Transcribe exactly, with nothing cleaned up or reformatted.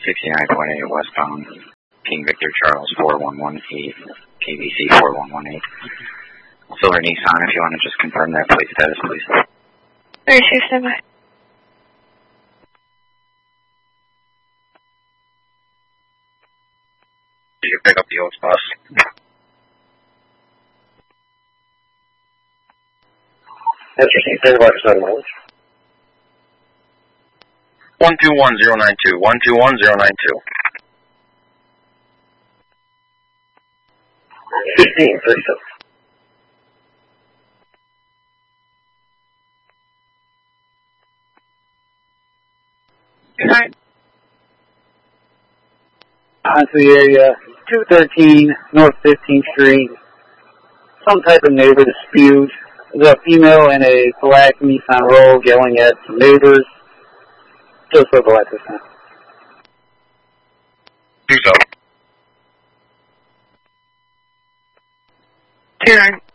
sixty-nine point eight westbound, King Victor Charles four one one eight, K B C four one one eight. Silver Nissan, if you want to just confirm that plate status, please. Very safe, stand by. You can pick up the Oaks bus. That's received, ten bucks, nine mileage. one two one zero nine two, one two one zero nine two. fifteen thirty-seven. Good night. Onto the area, two thirteen North fifteenth Street. Some type of neighbor dispute. There's a female in a black Nissan Rogue yelling at some neighbors. Just over at this time. Do so. Two nine.